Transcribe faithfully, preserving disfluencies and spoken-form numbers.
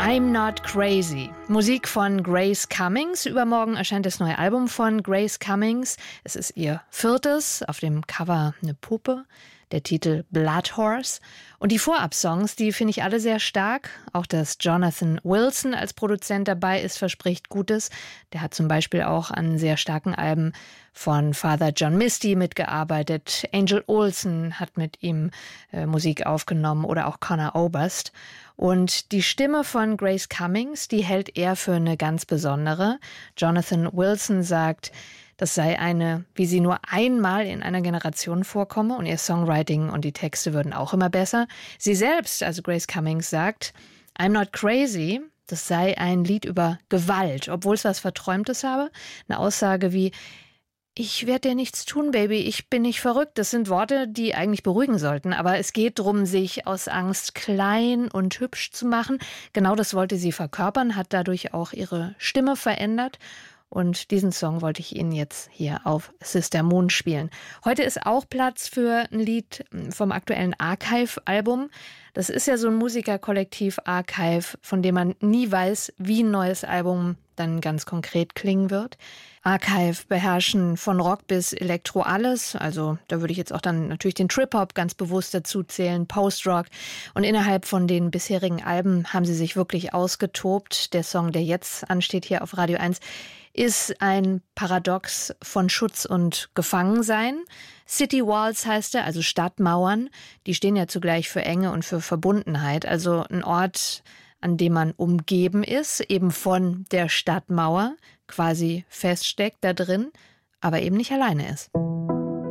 I'm Not Crazy. Musik von Grace Cummings. Übermorgen erscheint das neue Album von Grace Cummings. Es ist ihr viertes, auf dem Cover eine Puppe. Der Titel Blood Horse. Und die Vorab-Songs, die finde ich alle sehr stark. Auch dass Jonathan Wilson als Produzent dabei ist, verspricht Gutes. Der hat zum Beispiel auch an sehr starken Alben von Father John Misty mitgearbeitet. Angel Olsen hat mit ihm äh, Musik aufgenommen oder auch Conor Oberst. Und die Stimme von Grace Cummings, die hält er für eine ganz besondere. Jonathan Wilson sagt, das sei eine, wie sie nur einmal in einer Generation vorkomme, und ihr Songwriting und die Texte würden auch immer besser. Sie selbst, also Grace Cummings, sagt, I'm Not Crazy, das sei ein Lied über Gewalt, obwohl es was Verträumtes habe. Eine Aussage wie, ich werde dir nichts tun, Baby, ich bin nicht verrückt. Das sind Worte, die eigentlich beruhigen sollten, aber es geht darum, sich aus Angst klein und hübsch zu machen. Genau das wollte sie verkörpern, hat dadurch auch ihre Stimme verändert. Und diesen Song wollte ich Ihnen jetzt hier auf Sister Moon spielen. Heute ist auch Platz für ein Lied vom aktuellen Archive-Album. Das ist ja so ein Musikerkollektiv Archive, von dem man nie weiß, wie ein neues Album dann ganz konkret klingen wird. Archive beherrschen von Rock bis Elektro alles. Also da würde ich jetzt auch dann natürlich den Trip-Hop ganz bewusst dazu zählen, Post-Rock. Und innerhalb von den bisherigen Alben haben sie sich wirklich ausgetobt. Der Song, der jetzt ansteht hier auf Radio eins, ist ein Paradox von Schutz und Gefangensein. City Walls heißt er, also Stadtmauern. Die stehen ja zugleich für Enge und für Verbundenheit. Also ein Ort, an dem man umgeben ist, eben von der Stadtmauer, quasi feststeckt da drin, aber eben nicht alleine ist.